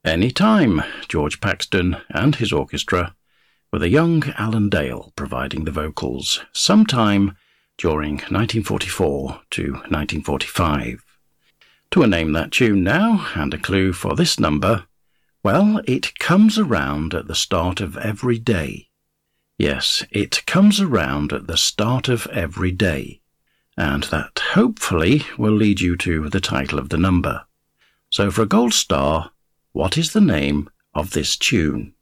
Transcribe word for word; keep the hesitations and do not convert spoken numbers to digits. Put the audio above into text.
Any Time, George Paxton and his orchestra, with a young Alan Dale providing the vocals, sometime during nineteen forty-four to nineteen forty-five. To a Name That Tune now, and a clue for this number. Well, it comes around at the start of every day. Yes, it comes around at the start of every day. And that hopefully will lead you to the title of the number. So for a gold star, what is the name of this tune?